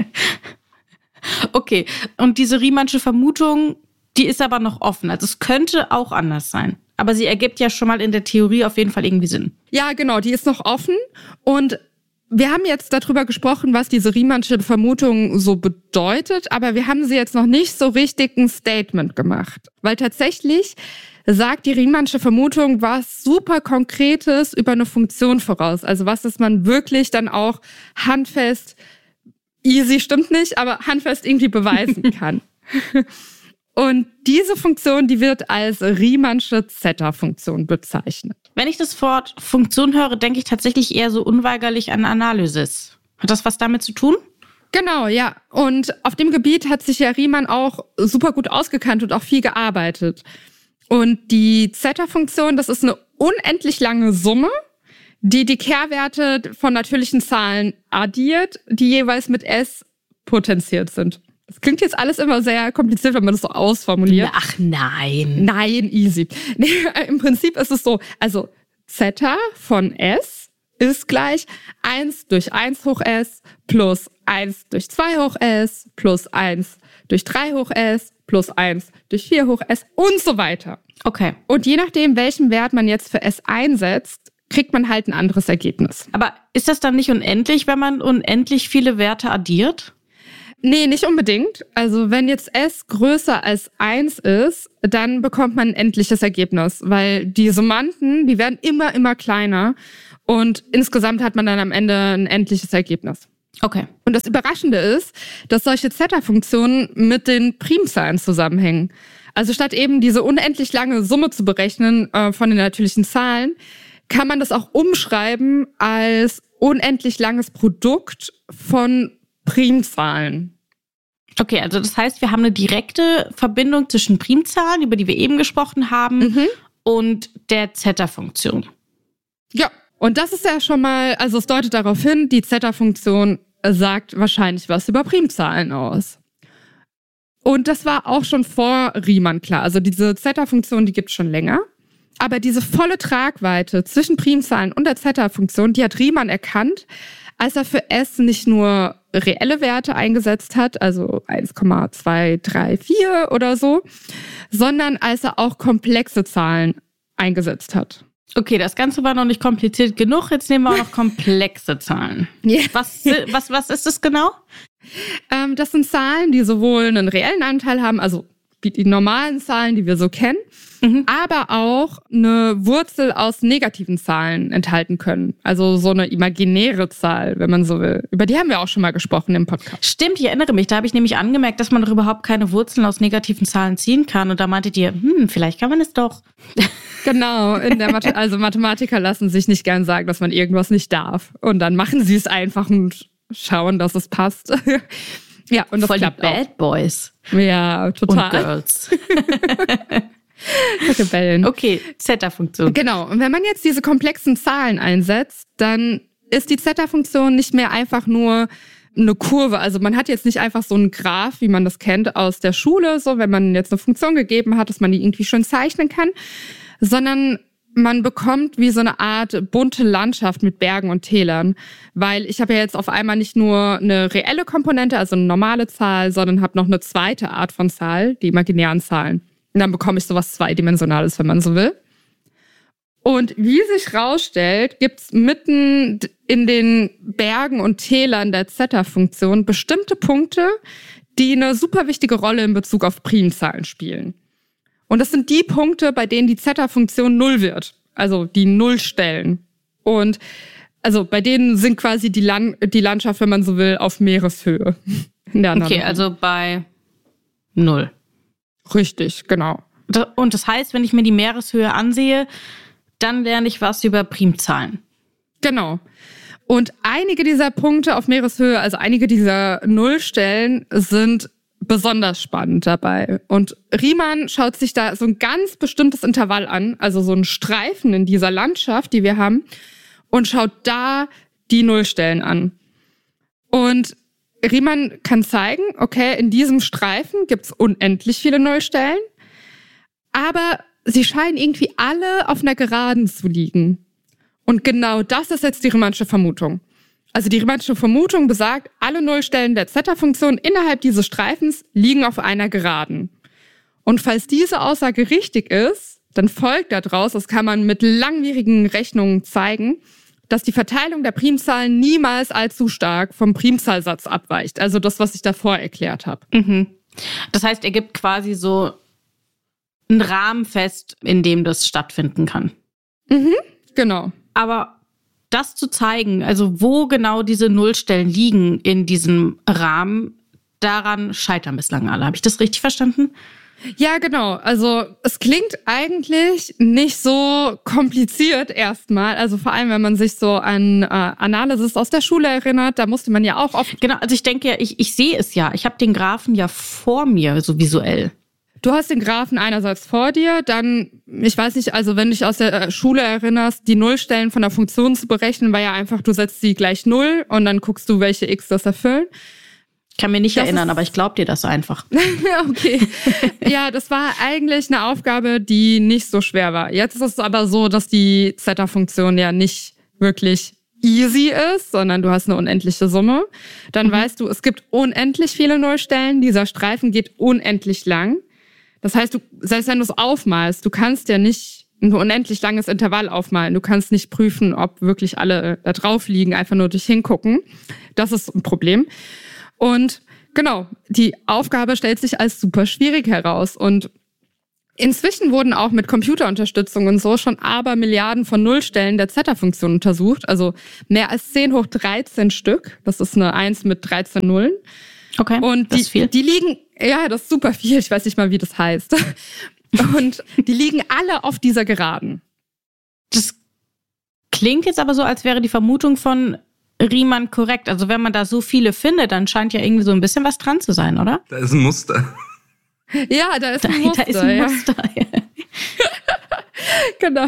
Okay, und diese Riemannsche Vermutung, die ist aber noch offen. Also es könnte auch anders sein. Aber sie ergibt ja schon mal in der Theorie auf jeden Fall irgendwie Sinn. Ja, genau, die ist noch offen. Und wir haben jetzt darüber gesprochen, was diese Riemannsche Vermutung so bedeutet, aber wir haben sie jetzt noch nicht so richtig ein Statement gemacht. Weil tatsächlich sagt die Riemannsche Vermutung was super Konkretes über eine Funktion voraus. Also was, das man wirklich dann auch handfest, easy stimmt nicht, aber handfest irgendwie beweisen kann. Und diese Funktion, die wird als Riemannsche Zeta-Funktion bezeichnet. Wenn ich das Wort Funktion höre, denke ich tatsächlich eher so unweigerlich an Analysis. Hat das was damit zu tun? Genau, ja. Und auf dem Gebiet hat sich ja Riemann auch super gut ausgekannt und auch viel gearbeitet. Und die Zeta-Funktion, das ist eine unendlich lange Summe, die die Kehrwerte von natürlichen Zahlen addiert, die jeweils mit S potenziert sind. Das klingt jetzt alles immer sehr kompliziert, wenn man das so ausformuliert. Ach nein. Nein, easy. Nee, im Prinzip ist es so, also Zeta von S ist gleich eins durch eins hoch S plus eins durch zwei hoch S plus eins durch drei hoch S plus eins durch vier hoch S und so weiter. Okay. Und je nachdem, welchen Wert man jetzt für S einsetzt, kriegt man halt ein anderes Ergebnis. Aber ist das dann nicht unendlich, wenn man unendlich viele Werte addiert? Nee, nicht unbedingt. Also wenn jetzt S größer als eins ist, dann bekommt man ein endliches Ergebnis, weil die Summanden, die werden immer, immer kleiner und insgesamt hat man dann am Ende ein endliches Ergebnis. Okay. Und das Überraschende ist, dass solche Zeta-Funktionen mit den Primzahlen zusammenhängen. Also statt eben diese unendlich lange Summe zu berechnen äh, von den natürlichen Zahlen, kann man das auch umschreiben als unendlich langes Produkt von Primzahlen. Okay, also das heißt, wir haben eine direkte Verbindung zwischen Primzahlen, über die wir eben gesprochen haben, mhm. und der Zeta-Funktion. Ja, und das ist ja schon mal, also es deutet darauf hin, die Zeta-Funktion sagt wahrscheinlich was über Primzahlen aus. Und das war auch schon vor Riemann klar. Also diese Zeta-Funktion, die gibt es schon länger. Aber diese volle Tragweite zwischen Primzahlen und der Zeta-Funktion, die hat Riemann erkannt, als er für S nicht nur reelle Werte eingesetzt hat, also eins Komma zwei drei vier oder so, sondern als er auch komplexe Zahlen eingesetzt hat. Okay, das Ganze war noch nicht kompliziert genug, jetzt nehmen wir auch noch komplexe Zahlen. Yeah. Was, was, was ist das genau? Ähm, das sind Zahlen, die sowohl einen reellen Anteil haben, also wie die normalen Zahlen, die wir so kennen, mhm. aber auch eine Wurzel aus negativen Zahlen enthalten können. Also so eine imaginäre Zahl, wenn man so will. Über die haben wir auch schon mal gesprochen im Podcast. Stimmt, ich erinnere mich. Da habe ich nämlich angemerkt, dass man doch überhaupt keine Wurzeln aus negativen Zahlen ziehen kann. Und da meintet ihr, hm, vielleicht kann man es doch. Genau, in der Mathe- also Mathematiker lassen sich nicht gern sagen, dass man irgendwas nicht darf. Und dann machen sie es einfach und schauen, dass es passt. Ja, und das voll klappt die Bad auch. Boys. Ja, total. Und Girls. Rebellen. Okay, Zeta-Funktion. Genau. Und wenn man jetzt diese komplexen Zahlen einsetzt, dann ist die Zeta-Funktion nicht mehr einfach nur eine Kurve. Also man hat jetzt nicht einfach so einen Graph, wie man das kennt aus der Schule, so wenn man jetzt eine Funktion gegeben hat, dass man die irgendwie schön zeichnen kann, sondern man bekommt wie so eine Art bunte Landschaft mit Bergen und Tälern, weil ich habe ja jetzt auf einmal nicht nur eine reelle Komponente, also eine normale Zahl, sondern habe noch eine zweite Art von Zahl, die imaginären Zahlen. Und dann bekomme ich sowas Zweidimensionales, wenn man so will. Und wie sich rausstellt, gibt's mitten in den Bergen und Tälern der Zeta-Funktion bestimmte Punkte, die eine super wichtige Rolle in Bezug auf Primzahlen spielen. Und das sind die Punkte, bei denen die Zeta-Funktion null wird, also die Nullstellen. Und also bei denen sind quasi die, Land- die Landschaft, wenn man so will, auf Meereshöhe. In der okay, also bei null. Richtig, genau. Und das heißt, wenn ich mir die Meereshöhe ansehe, dann lerne ich was über Primzahlen. Genau. Und einige dieser Punkte auf Meereshöhe, also einige dieser Nullstellen, sind besonders spannend dabei. Und Riemann schaut sich da so ein ganz bestimmtes Intervall an, also so ein Streifen in dieser Landschaft, die wir haben, und schaut da die Nullstellen an. Und Riemann kann zeigen, okay, in diesem Streifen gibt's unendlich viele Nullstellen, aber sie scheinen irgendwie alle auf einer Geraden zu liegen. Und genau das ist jetzt die Riemannsche Vermutung. Also die Riemannsche Vermutung besagt, alle Nullstellen der Zeta-Funktion innerhalb dieses Streifens liegen auf einer Geraden. Und falls diese Aussage richtig ist, dann folgt daraus, das kann man mit langwierigen Rechnungen zeigen, dass die Verteilung der Primzahlen niemals allzu stark vom Primzahlsatz abweicht. Also das, was ich davor erklärt habe. Mhm. Das heißt, er gibt quasi so einen Rahmen fest, in dem das stattfinden kann. Mhm, genau. Aber das zu zeigen, also wo genau diese Nullstellen liegen in diesem Rahmen, daran scheitern bislang alle. Habe ich das richtig verstanden? Ja, genau. Also es klingt eigentlich nicht so kompliziert erstmal. Also vor allem, wenn man sich so an äh, Analysis aus der Schule erinnert, da musste man ja auch oft... Genau, also ich denke ja, ich, ich sehe es ja. Ich habe den Graphen ja vor mir, so visuell. Du hast den Graphen einerseits vor dir, dann, ich weiß nicht, also wenn du dich aus der Schule erinnerst, die Nullstellen von der Funktion zu berechnen, war ja einfach, du setzt sie gleich null und dann guckst du, welche x das erfüllen. Ich kann mir nicht das erinnern, ist, aber ich glaube dir das einfach. Okay. Ja, das war eigentlich eine Aufgabe, die nicht so schwer war. Jetzt ist es aber so, dass die Zeta-Funktion ja nicht wirklich easy ist, sondern du hast eine unendliche Summe. Dann mhm. weißt du, es gibt unendlich viele Nullstellen. Dieser Streifen geht unendlich lang. Das heißt, du, selbst wenn du es aufmalst, du kannst ja nicht ein unendlich langes Intervall aufmalen. Du kannst nicht prüfen, ob wirklich alle da drauf liegen, einfach nur durch hingucken. Das ist ein Problem. Und genau, die Aufgabe stellt sich als super schwierig heraus. Und inzwischen wurden auch mit Computerunterstützung und so schon Abermilliarden von Nullstellen der Zeta-Funktion untersucht. Also mehr als zehn hoch dreizehn Stück. Das ist eine eins mit dreizehn Nullen. Okay, und das die, ist viel. Die liegen, ja, das ist super viel. Ich weiß nicht mal, wie das heißt. Und die liegen alle auf dieser Geraden. Das klingt jetzt aber so, als wäre die Vermutung von Riemann korrekt. Also wenn man da so viele findet, dann scheint ja irgendwie so ein bisschen was dran zu sein, oder? Da ist ein Muster. Ja, da ist ein da, Muster. Da ist ein Muster, ja. Genau.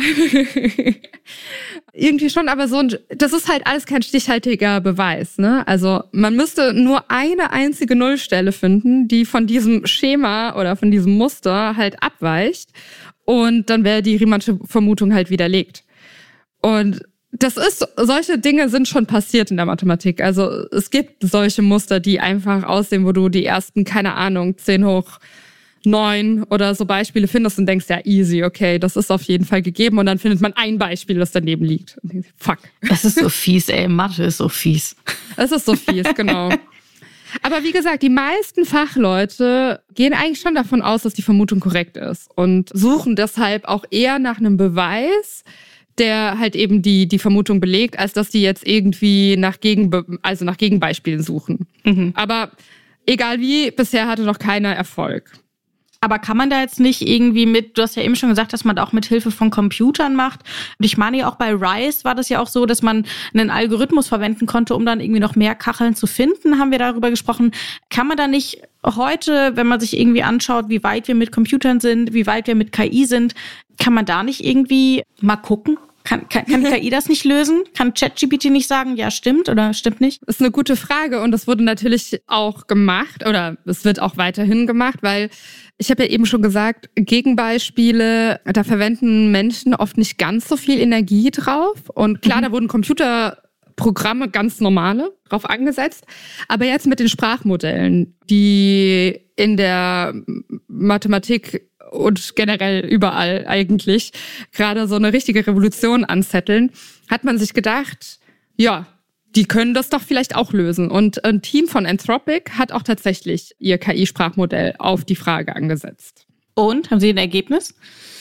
Irgendwie schon, aber so ein, das ist halt alles kein stichhaltiger Beweis, ne? Also man müsste nur eine einzige Nullstelle finden, die von diesem Schema oder von diesem Muster halt abweicht und dann wäre die Riemannsche Vermutung halt widerlegt. Und das ist, solche Dinge sind schon passiert in der Mathematik. Also es gibt solche Muster, die einfach aussehen, wo du die ersten, keine Ahnung, zehn hoch neun oder so Beispiele findest und denkst, ja, easy, okay, das ist auf jeden Fall gegeben. Und dann findet man ein Beispiel, das daneben liegt. Und denkst, fuck. Das ist so fies, ey. Mathe ist so fies. Es ist so fies, genau. Aber wie gesagt, die meisten Fachleute gehen eigentlich schon davon aus, dass die Vermutung korrekt ist und suchen deshalb auch eher nach einem Beweis, der halt eben die, die Vermutung belegt, als dass die jetzt irgendwie nach, Gegenbe- also nach Gegenbeispielen suchen. Mhm. Aber egal wie, bisher hatte noch keiner Erfolg. Aber kann man da jetzt nicht irgendwie mit, du hast ja eben schon gesagt, dass man da auch mit Hilfe von Computern macht. Und ich meine ja auch bei Rise war das ja auch so, dass man einen Algorithmus verwenden konnte, um dann irgendwie noch mehr Kacheln zu finden, haben wir darüber gesprochen. Kann man da nicht heute, wenn man sich irgendwie anschaut, wie weit wir mit Computern sind, wie weit wir mit K I sind, kann man da nicht irgendwie mal gucken? Kann, kann, kann K I das nicht lösen? Kann ChatGPT nicht sagen, ja, stimmt oder stimmt nicht? Das ist eine gute Frage und das wurde natürlich auch gemacht oder es wird auch weiterhin gemacht, weil ich habe ja eben schon gesagt, Gegenbeispiele, da verwenden Menschen oft nicht ganz so viel Energie drauf. Und klar, mhm. da wurden Computerprogramme, ganz normale, drauf angesetzt. Aber jetzt mit den Sprachmodellen, die in der Mathematik und generell überall eigentlich gerade so eine richtige Revolution anzetteln, hat man sich gedacht, ja, die können das doch vielleicht auch lösen. Und ein Team von Anthropic hat auch tatsächlich ihr K I-Sprachmodell auf die Frage angesetzt. Und? Haben Sie ein Ergebnis?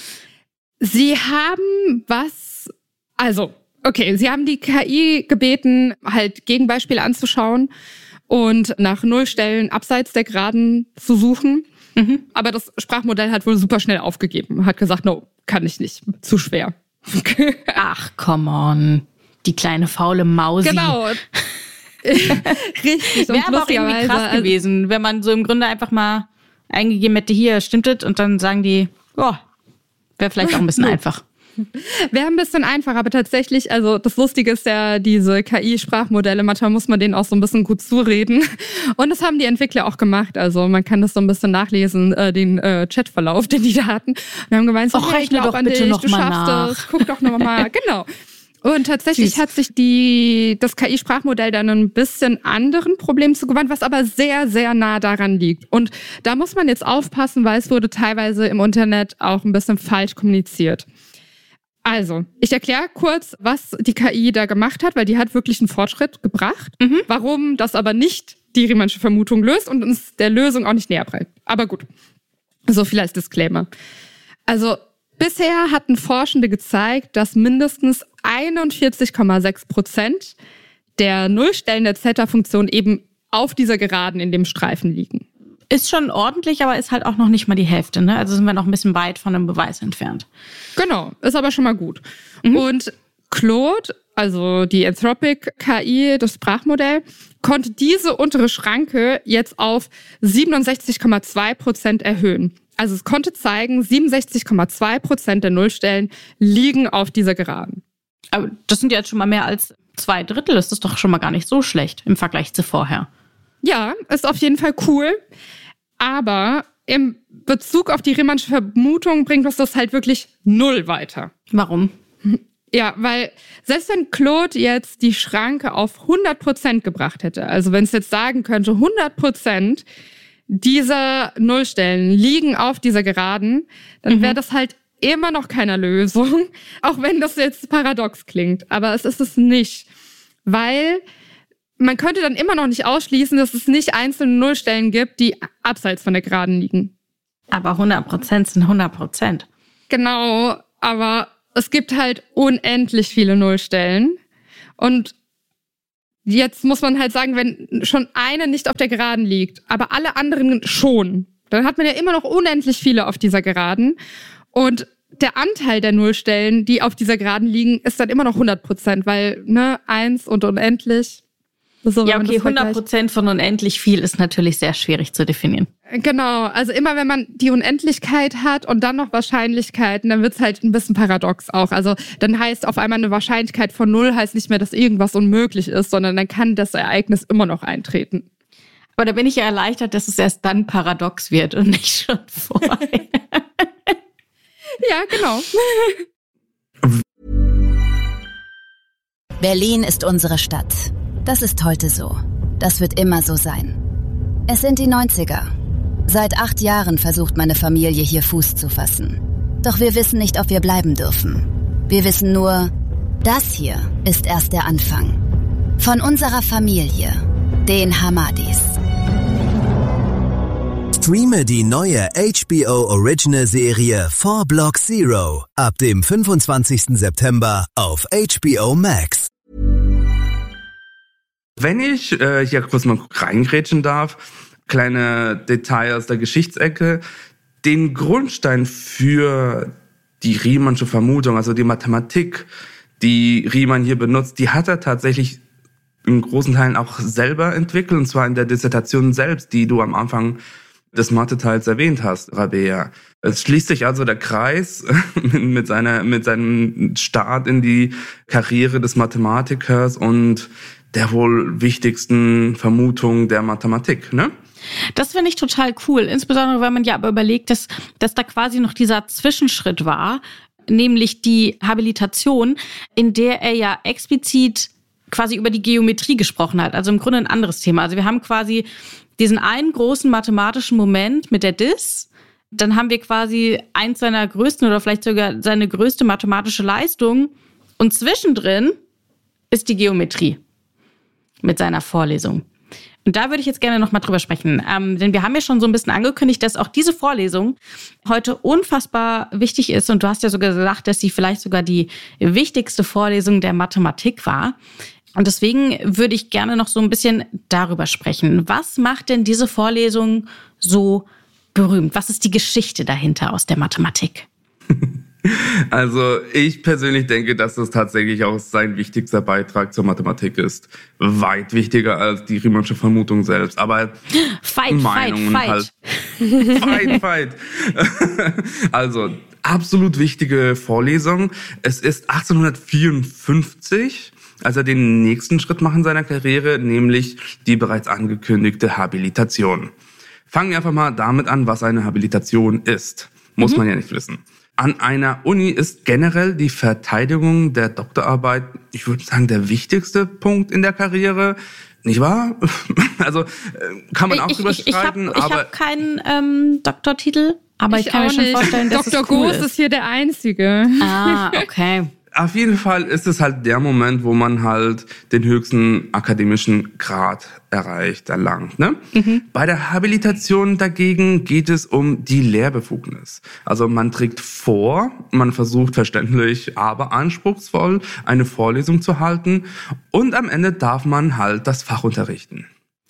Sie haben was, also, okay, Sie haben die K I gebeten, halt Gegenbeispiele anzuschauen und nach Nullstellen abseits der Geraden zu suchen. Mhm. Aber das Sprachmodell hat wohl super schnell aufgegeben. Hat gesagt, no, kann ich nicht, zu schwer. Ach, come on. Die kleine faule Mausi. Genau. Richtig. Wäre aber auch irgendwie krass gewesen, wenn man so im Grunde einfach mal eingegeben hätte, hier, stimmt das? Und dann sagen die, oh, wäre vielleicht auch ein bisschen einfach. Wäre ein bisschen einfach, aber tatsächlich, also das Lustige ist ja, diese K I-Sprachmodelle, manchmal muss man denen auch so ein bisschen gut zureden. Und das haben die Entwickler auch gemacht. Also man kann das so ein bisschen nachlesen, äh, den äh, Chatverlauf, den die da hatten. Wir haben gemeint, so, oh, rechne doch bitte noch du mal schaffst nach. es, guck doch noch mal, genau. Und tatsächlich Süß. hat sich die, das K I-Sprachmodell dann ein bisschen anderen Problemen zugewandt, was aber sehr, sehr nah daran liegt. Und da muss man jetzt aufpassen, weil es wurde teilweise im Internet auch ein bisschen falsch kommuniziert. Also, ich erkläre kurz, was die K I da gemacht hat, weil die hat wirklich einen Fortschritt gebracht. Mhm. Warum das aber nicht die Riemannsche Vermutung löst und uns der Lösung auch nicht näher bringt. Aber gut, so viel als Disclaimer. Also, bisher hatten Forschende gezeigt, dass mindestens einundvierzig Komma sechs Prozent der Nullstellen der Zeta-Funktion eben auf dieser Geraden in dem Streifen liegen. Ist schon ordentlich, aber ist halt auch noch nicht mal die Hälfte, ne? Also sind wir noch ein bisschen weit von einem Beweis entfernt. Genau, ist aber schon mal gut. Mhm. Und Claude, also die Anthropic K I, das Sprachmodell, konnte diese untere Schranke jetzt auf siebenundsechzig Komma zwei Prozent erhöhen. Also es konnte zeigen, siebenundsechzig Komma zwei Prozent der Nullstellen liegen auf dieser Geraden. Aber das sind ja jetzt schon mal mehr als zwei Drittel. Das ist doch schon mal gar nicht so schlecht im Vergleich zu vorher. Ja, ist auf jeden Fall cool. Aber im Bezug auf die Riemannsche Vermutung bringt uns das halt wirklich null weiter. Warum? Ja, weil selbst wenn Claude jetzt die Schranke auf hundert Prozent gebracht hätte, also wenn es jetzt sagen könnte, hundert Prozent dieser Nullstellen liegen auf dieser Geraden, dann wäre das halt immer noch keine Lösung, auch wenn das jetzt paradox klingt. Aber es ist es nicht, weil man könnte dann immer noch nicht ausschließen, dass es nicht einzelne Nullstellen gibt, die abseits von der Geraden liegen. Aber hundert Prozent sind hundert Prozent. Genau, aber es gibt halt unendlich viele Nullstellen. Und jetzt muss man halt sagen, wenn schon eine nicht auf der Geraden liegt, aber alle anderen schon, dann hat man ja immer noch unendlich viele auf dieser Geraden. Und der Anteil der Nullstellen, die auf dieser Geraden liegen, ist dann immer noch hundert Prozent, weil, ne, eins und unendlich. So, ja, okay, hundert Prozent von unendlich viel ist natürlich sehr schwierig zu definieren. Genau, also immer wenn man die Unendlichkeit hat und dann noch Wahrscheinlichkeiten, dann wird's halt ein bisschen paradox auch. Also dann heißt auf einmal eine Wahrscheinlichkeit von null heißt nicht mehr, dass irgendwas unmöglich ist, sondern dann kann das Ereignis immer noch eintreten. Aber da bin ich ja erleichtert, dass es erst dann paradox wird und nicht schon vorher. Ja, genau. Berlin ist unsere Stadt. Das ist heute so. Das wird immer so sein. Es sind die neunziger. Seit acht Jahren versucht meine Familie hier Fuß zu fassen. Doch wir wissen nicht, ob wir bleiben dürfen. Wir wissen nur, das hier ist erst der Anfang. Von unserer Familie, den Hamadis. Streame die neue H B O Original Serie four Block Zero ab dem fünfundzwanzigsten September auf H B O Max. Wenn ich äh, hier kurz mal reingrätschen darf, kleine Detail aus der Geschichtsecke. Den Grundstein für die Riemannsche Vermutung, also die Mathematik, die Riemann hier benutzt, die hat er tatsächlich in großen Teilen auch selber entwickelt, und zwar in der Dissertation selbst, die du am Anfang des Mathe-Teils erwähnt hast, Rabea. Es schließt sich also der Kreis mit seiner, mit seinem Start in die Karriere des Mathematikers und der wohl wichtigsten Vermutung der Mathematik, ne? Das finde ich total cool, insbesondere wenn man ja aber überlegt, dass, dass da quasi noch dieser Zwischenschritt war, nämlich die Habilitation, in der er ja explizit quasi über die Geometrie gesprochen hat, also im Grunde ein anderes Thema. Also wir haben quasi diesen einen großen mathematischen Moment mit der Dis, dann haben wir quasi eins seiner größten oder vielleicht sogar seine größte mathematische Leistung und zwischendrin ist die Geometrie mit seiner Vorlesung. Und da würde ich jetzt gerne noch mal drüber sprechen, ähm, denn wir haben ja schon so ein bisschen angekündigt, dass auch diese Vorlesung heute unfassbar wichtig ist und du hast ja sogar gesagt, dass sie vielleicht sogar die wichtigste Vorlesung der Mathematik war. Und deswegen würde ich gerne noch so ein bisschen darüber sprechen. Was macht denn diese Vorlesung so berühmt? Was ist die Geschichte dahinter aus der Mathematik? Also ich persönlich denke, dass das tatsächlich auch sein wichtigster Beitrag zur Mathematik ist. Weit wichtiger als die Riemannsche Vermutung selbst. Aber fight, Meinungen fight, fight. Halt. Fight, fight. Also absolut wichtige Vorlesung. Es ist achtzehnhundertvierundfünfzig, als er den nächsten Schritt macht in seiner Karriere, nämlich die bereits angekündigte Habilitation. Fangen wir einfach mal damit an, was eine Habilitation ist. Muss mhm. man ja nicht wissen. An einer Uni ist generell die Verteidigung der Doktorarbeit, ich würde sagen, der wichtigste Punkt in der Karriere. Nicht wahr? Also kann man auch ich, drüber ich, streiten. Ich habe aber hab keinen ähm, Doktortitel, aber ich, ich kann mir schon nicht. vorstellen, dass Doktor es cool Goos ist. ist hier der Einzige. Ah, okay. Auf jeden Fall ist es halt der Moment, wo man halt den höchsten akademischen Grad erreicht, erlangt. Ne? Mhm. Bei der Habilitation dagegen geht es um die Lehrbefugnis. Also man trägt vor, man versucht verständlich, aber anspruchsvoll eine Vorlesung zu halten und am Ende darf man halt das Fach unterrichten.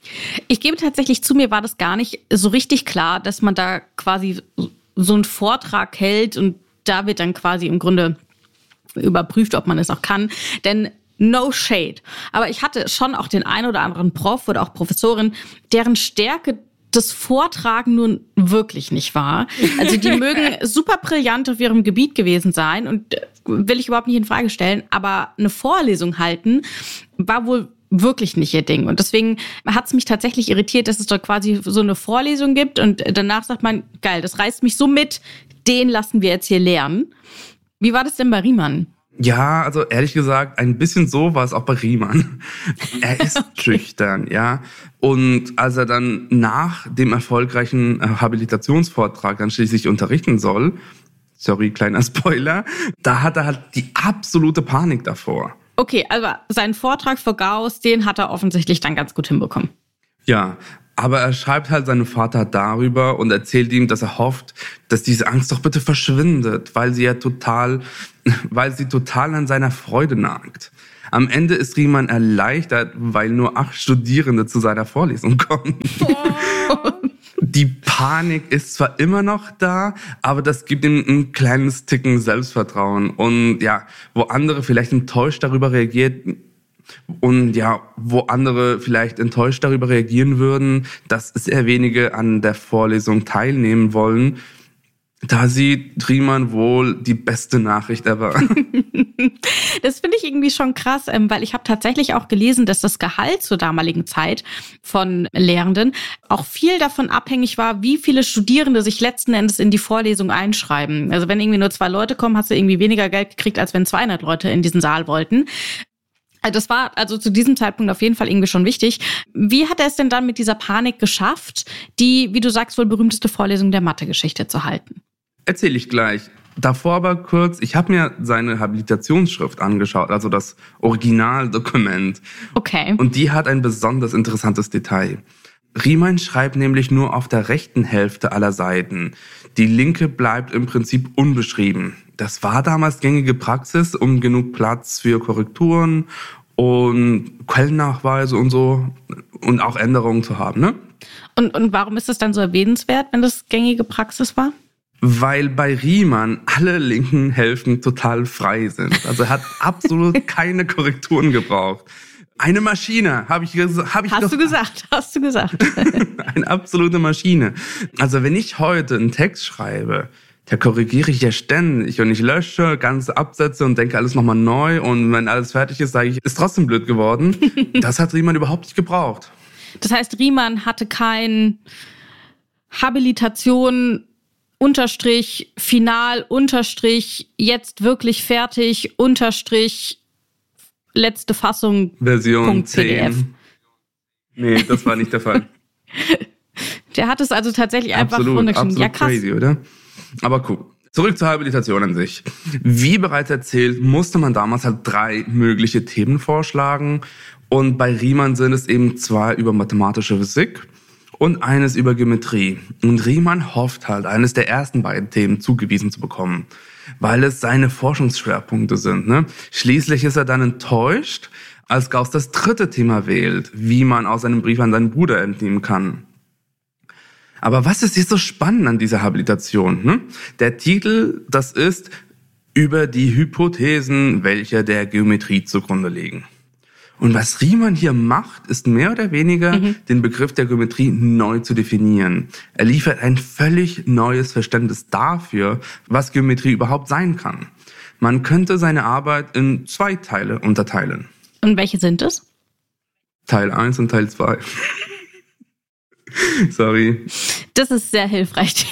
Ich gebe tatsächlich zu, mir war das gar nicht so richtig klar, dass man da quasi so einen Vortrag hält und da wird dann quasi im Grunde überprüft, ob man es auch kann, denn no shade. Aber ich hatte schon auch den einen oder anderen Prof oder auch Professorin, deren Stärke das Vortragen nun wirklich nicht war. Also die mögen super brillant auf ihrem Gebiet gewesen sein und will ich überhaupt nicht in Frage stellen, aber eine Vorlesung halten war wohl wirklich nicht ihr Ding. Und deswegen hat es mich tatsächlich irritiert, dass es dort quasi so eine Vorlesung gibt und danach sagt man, geil, das reißt mich so mit, den lassen wir jetzt hier lernen. Wie war das denn bei Riemann? Ja, also ehrlich gesagt, ein bisschen so war es auch bei Riemann. Er ist schüchtern, ja. Und als er dann nach dem erfolgreichen Habilitationsvortrag dann schließlich unterrichten soll, sorry, kleiner Spoiler, da hat er halt die absolute Panik davor. Okay, also seinen Vortrag vor Gauss, den hat er offensichtlich dann ganz gut hinbekommen. Ja, aber er schreibt halt seinem Vater darüber und erzählt ihm, dass er hofft, dass diese Angst doch bitte verschwindet, weil sie ja total, weil sie total an seiner Freude nagt. Am Ende ist Riemann erleichtert, weil nur acht Studierende zu seiner Vorlesung kommen. Oh. Die Panik ist zwar immer noch da, aber das gibt ihm ein kleines Ticken Selbstvertrauen. Und ja, wo andere vielleicht enttäuscht darüber reagiert, und ja, wo andere vielleicht enttäuscht darüber reagieren würden, dass sehr wenige an der Vorlesung teilnehmen wollen, da sieht Riemann wohl die beste Nachricht ever. Das finde ich irgendwie schon krass, weil ich habe tatsächlich auch gelesen, dass das Gehalt zur damaligen Zeit von Lehrenden auch viel davon abhängig war, wie viele Studierende sich letzten Endes in die Vorlesung einschreiben. Also wenn irgendwie nur zwei Leute kommen, hast du irgendwie weniger Geld gekriegt, als wenn zweihundert Leute in diesen Saal wollten. Das war also zu diesem Zeitpunkt auf jeden Fall irgendwie schon wichtig. Wie hat er es denn dann mit dieser Panik geschafft, die, wie du sagst, wohl berühmteste Vorlesung der Mathegeschichte zu halten? Erzähle ich gleich. Davor aber kurz, ich habe mir seine Habilitationsschrift angeschaut, also das Originaldokument. Okay. Und die hat ein besonders interessantes Detail. Riemann schreibt nämlich nur auf der rechten Hälfte aller Seiten. Die linke bleibt im Prinzip unbeschrieben. Das war damals gängige Praxis, um genug Platz für Korrekturen und Quellennachweise und so und auch Änderungen zu haben, ne? Und, und warum ist das dann so erwähnenswert, wenn das gängige Praxis war? Weil bei Riemann alle linken Hälften total frei sind. Also er hat absolut keine Korrekturen gebraucht. Eine Maschine, habe ich, hab ich Hast doch, du gesagt, hast du gesagt. Eine absolute Maschine. Also wenn ich heute einen Text schreibe, da korrigiere ich ja ständig und ich lösche ganze Absätze und denke alles nochmal neu und wenn alles fertig ist, sage ich, ist trotzdem blöd geworden. Das hat Riemann überhaupt nicht gebraucht. Das heißt, Riemann hatte kein Habilitation Unterstrich, final, Unterstrich, jetzt wirklich fertig, Unterstrich, letzte Fassung, Version zehn. Nee, das war nicht der Fall. Der hat es also tatsächlich einfach absolut, runtergeschrieben. Absolut Ja, krass. Crazy, oder? Aber cool. Zurück zur Habilitation an sich. Wie bereits erzählt, musste man damals halt drei mögliche Themen vorschlagen. Und bei Riemann sind es eben zwei über mathematische Physik und eines über Geometrie. Und Riemann hofft halt, eines der ersten beiden Themen zugewiesen zu bekommen, weil es seine Forschungsschwerpunkte sind. Ne? Schließlich ist er dann enttäuscht, als Gauss das dritte Thema wählt, wie man aus einem Brief an seinen Bruder entnehmen kann. Aber was ist jetzt so spannend an dieser Habilitation? Ne? Der Titel, das ist über die Hypothesen, welche der Geometrie zugrunde liegen. Und was Riemann hier macht, ist mehr oder weniger mhm. den Begriff der Geometrie neu zu definieren. Er liefert ein völlig neues Verständnis dafür, was Geometrie überhaupt sein kann. Man könnte seine Arbeit in zwei Teile unterteilen. Und welche sind es? Teil eins und Teil zwei. Sorry. Das ist sehr hilfreich.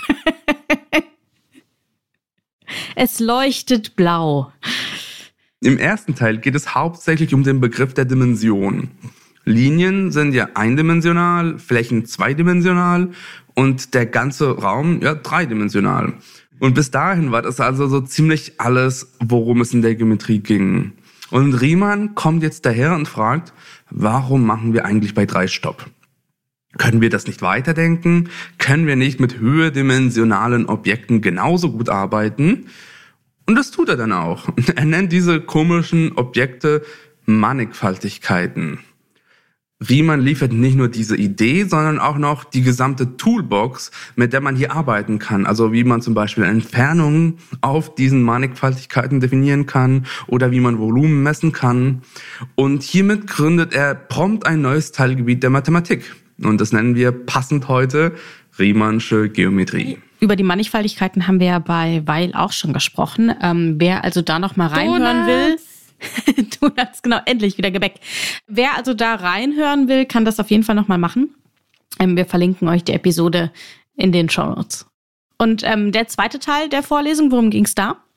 Es leuchtet blau. Im ersten Teil geht es hauptsächlich um den Begriff der Dimension. Linien sind ja eindimensional, Flächen zweidimensional und der ganze Raum ja dreidimensional. Und bis dahin war das also so ziemlich alles, worum es in der Geometrie ging. Und Riemann kommt jetzt daher und fragt, warum machen wir eigentlich bei drei Stopp? Können wir das nicht weiterdenken? Können wir nicht mit höherdimensionalen Objekten genauso gut arbeiten? Und das tut er dann auch. Er nennt diese komischen Objekte Mannigfaltigkeiten. Riemann liefert nicht nur diese Idee, sondern auch noch die gesamte Toolbox, mit der man hier arbeiten kann. Also wie man zum Beispiel Entfernungen auf diesen Mannigfaltigkeiten definieren kann oder wie man Volumen messen kann. Und hiermit gründet er prompt ein neues Teilgebiet der Mathematik. Und das nennen wir passend heute Riemannsche Geometrie. Über die Mannigfaltigkeiten haben wir ja bei Weil auch schon gesprochen. Ähm, wer also da noch mal reinhören will, du hast genau endlich wieder Gebäck. Wer also da reinhören will, kann das auf jeden Fall noch mal machen. Ähm, wir verlinken euch die Episode in den Shownotes. Und ähm, der zweite Teil der Vorlesung, worum ging es da?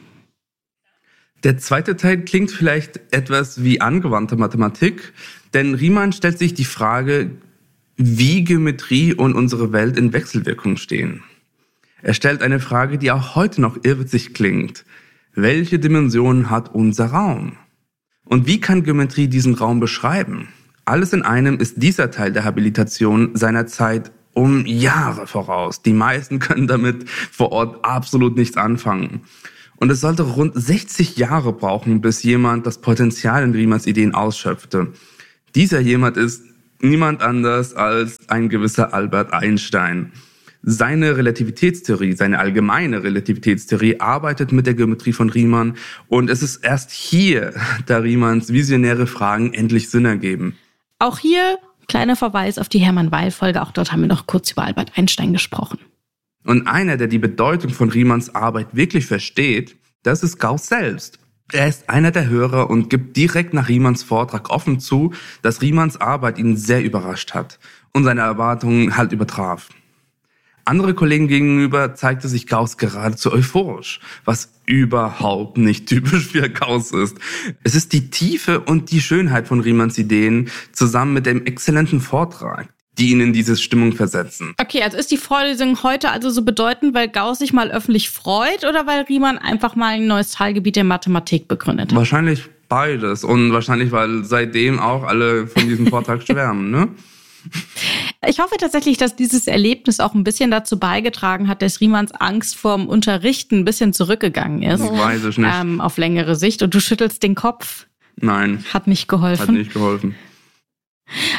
Der zweite Teil klingt vielleicht etwas wie angewandte Mathematik, denn Riemann stellt sich die Frage, wie Geometrie und unsere Welt in Wechselwirkung stehen. Er stellt eine Frage, die auch heute noch irrwitzig klingt. Welche Dimensionen hat unser Raum? Und wie kann Geometrie diesen Raum beschreiben? Alles in einem ist dieser Teil der Habilitation seiner Zeit um Jahre voraus. Die meisten können damit vor Ort absolut nichts anfangen. Und es sollte rund sechzig Jahre brauchen, bis jemand das Potenzial in Riemanns Ideen ausschöpfte. Dieser jemand ist niemand anders als ein gewisser Albert Einstein. Seine Relativitätstheorie, seine allgemeine Relativitätstheorie arbeitet mit der Geometrie von Riemann und es ist erst hier, da Riemanns visionäre Fragen endlich Sinn ergeben. Auch hier kleiner Verweis auf die Hermann-Weil-Folge, auch dort haben wir noch kurz über Albert Einstein gesprochen. Und einer, der die Bedeutung von Riemanns Arbeit wirklich versteht, das ist Gauss selbst. Er ist einer der Hörer und gibt direkt nach Riemanns Vortrag offen zu, dass Riemanns Arbeit ihn sehr überrascht hat und seine Erwartungen halt übertraf. Andere Kollegen gegenüber zeigte sich Gauss geradezu euphorisch, was überhaupt nicht typisch für Gauss ist. Es ist die Tiefe und die Schönheit von Riemanns Ideen zusammen mit dem exzellenten Vortrag, die ihn in diese Stimmung versetzen. Okay, also ist die Vorlesung heute also so bedeutend, weil Gauss sich mal öffentlich freut oder weil Riemann einfach mal ein neues Teilgebiet der Mathematik begründet hat? Wahrscheinlich beides und wahrscheinlich, weil seitdem auch alle von diesem Vortrag schwärmen, ne? Ich hoffe tatsächlich, dass dieses Erlebnis auch ein bisschen dazu beigetragen hat, dass Riemanns Angst vorm Unterrichten ein bisschen zurückgegangen ist. Weiß ich nicht. Ähm, auf längere Sicht. Und du schüttelst den Kopf. Nein. Hat nicht geholfen. Hat nicht geholfen.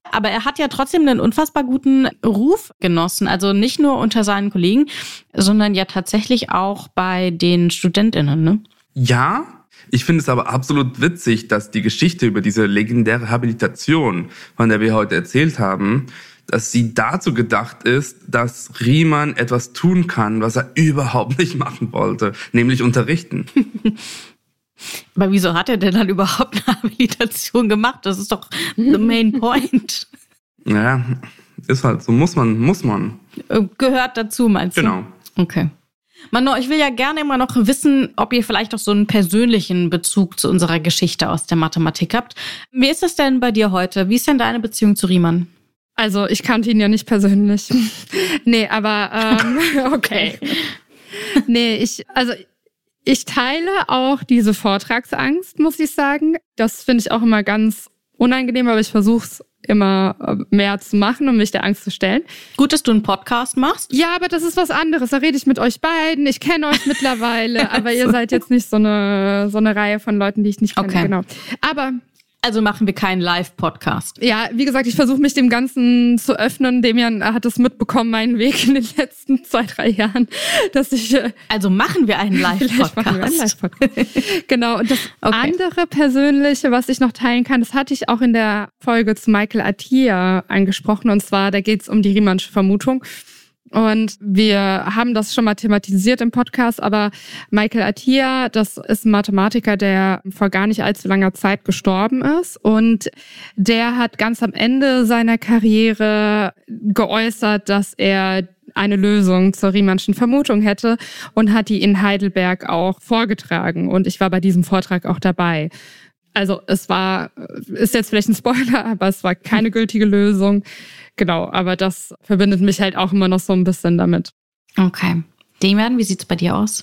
Aber er hat ja trotzdem einen unfassbar guten Ruf genossen. Also nicht nur unter seinen Kollegen, sondern ja tatsächlich auch bei den StudentInnen, ne? Ja, ich finde es aber absolut witzig, dass die Geschichte über diese legendäre Habilitation, von der wir heute erzählt haben, dass sie dazu gedacht ist, dass Riemann etwas tun kann, was er überhaupt nicht machen wollte, nämlich unterrichten. Aber wieso hat er denn dann überhaupt eine Habilitation gemacht? Das ist doch the main point. Naja, ist halt so, muss man, muss man. Gehört dazu, meinst du? Genau. Okay. Mano, ich will ja gerne immer noch wissen, ob ihr vielleicht auch so einen persönlichen Bezug zu unserer Geschichte aus der Mathematik habt. Wie ist das denn bei dir heute? Wie ist denn deine Beziehung zu Riemann? Also ich kannte ihn ja nicht persönlich. nee, aber ähm, okay. nee, ich, also ich teile auch diese Vortragsangst, muss ich sagen. Das finde ich auch immer ganz unangenehm, aber ich versuche es immer mehr zu machen, um mich der Angst zu stellen. Gut, dass du einen Podcast machst. Ja, aber das ist was anderes. Da rede ich mit euch beiden. Ich kenne euch mittlerweile, aber ihr seid jetzt nicht so eine so eine Reihe von Leuten, die ich nicht kenne. Okay. Genau. Aber also machen wir keinen Live-Podcast. Ja, wie gesagt, ich versuche mich dem Ganzen zu öffnen. Demian hat es mitbekommen, meinen Weg in den letzten zwei, drei Jahren, dass ich... Also machen wir einen Live-Podcast. Machen wir einen Live-Podcast. Genau. Und das okay. andere Persönliche, was ich noch teilen kann, das hatte ich auch in der Folge zu Michael Atiyah angesprochen. Und zwar, da geht es um die Riemannsche Vermutung. Und wir haben das schon mal thematisiert im Podcast, aber Michael Atiyah, das ist ein Mathematiker, der vor gar nicht allzu langer Zeit gestorben ist. Und der hat ganz am Ende seiner Karriere geäußert, dass er eine Lösung zur Riemannschen Vermutung hätte und hat die in Heidelberg auch vorgetragen. Und ich war bei diesem Vortrag auch dabei. Also es war, ist jetzt vielleicht ein Spoiler, aber es war keine gültige Lösung. Genau, aber das verbindet mich halt auch immer noch so ein bisschen damit. Okay. Demian, wie sieht's bei dir aus?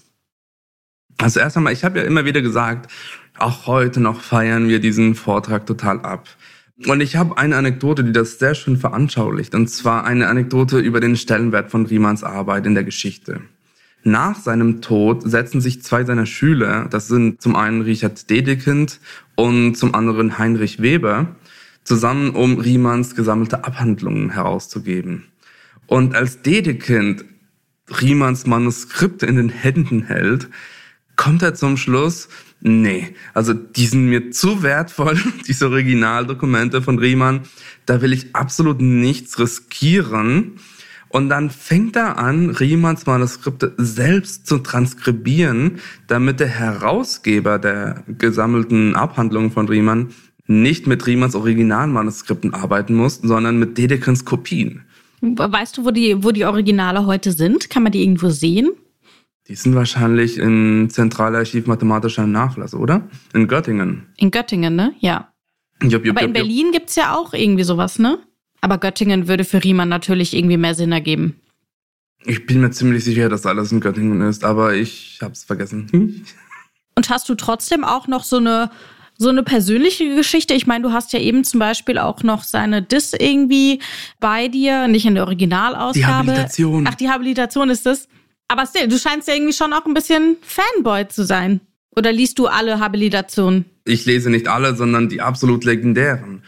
Also erst einmal, ich habe ja immer wieder gesagt, auch heute noch feiern wir diesen Vortrag total ab. Und ich habe eine Anekdote, die das sehr schön veranschaulicht. Und zwar eine Anekdote über den Stellenwert von Riemanns Arbeit in der Geschichte. Nach seinem Tod setzen sich zwei seiner Schüler, das sind zum einen Richard Dedekind und zum anderen Heinrich Weber, zusammen, um Riemanns gesammelte Abhandlungen herauszugeben. Und als Dedekind Riemanns Manuskripte in den Händen hält, kommt er zum Schluss, nee, also die sind mir zu wertvoll, diese Originaldokumente von Riemann, da will ich absolut nichts riskieren. Und dann fängt er an, Riemanns Manuskripte selbst zu transkribieren, damit der Herausgeber der gesammelten Abhandlungen von Riemann nicht mit Riemanns Originalmanuskripten arbeiten muss, sondern mit Dedekins Kopien. Weißt du, wo die, wo die Originale heute sind? Kann man die irgendwo sehen? Die sind wahrscheinlich im Zentralarchiv Mathematischer Nachlass, oder? In Göttingen. In Göttingen, ne? Ja. Jupp, jupp, Aber in jupp, Berlin gibt's ja auch irgendwie sowas, ne? Aber Göttingen würde für Riemann natürlich irgendwie mehr Sinn ergeben. Ich bin mir ziemlich sicher, dass alles in Göttingen ist, aber ich hab's vergessen. Und hast du trotzdem auch noch so eine So eine persönliche Geschichte? Ich meine, du hast ja eben zum Beispiel auch noch seine Diss irgendwie bei dir, nicht in der Originalausgabe. Die Habilitation. Ach, die Habilitation ist das. Aber still, du scheinst ja irgendwie schon auch ein bisschen Fanboy zu sein. Oder liest du alle Habilitationen? Ich lese nicht alle, sondern die absolut legendären.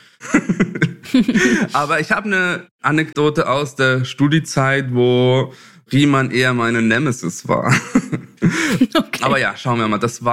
Aber ich habe eine Anekdote aus der Studiezeit, wo Riemann eher meine Nemesis war. Okay. Aber ja, schauen wir mal. Das war